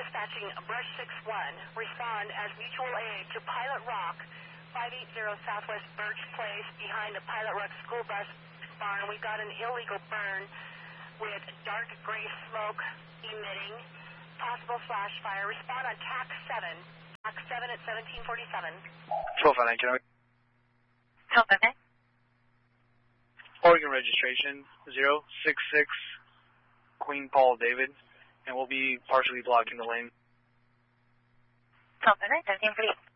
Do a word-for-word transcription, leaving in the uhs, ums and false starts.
dispatching Brush six one. Respond as mutual aid to Pilot Rock, five eighty Southwest Birch Place, behind the Pilot Rock school bus barn. We've got an illegal burn with dark gray smoke emitting, possible flash fire. Respond on T A C seven. T A C seven at seventeen forty-seven. twelve five nine, can I? twelve five nine. Oregon registration, zero six six Queen Paul David, and we'll be partially blocking the lane. twelve five nine, seventeen forty-eight.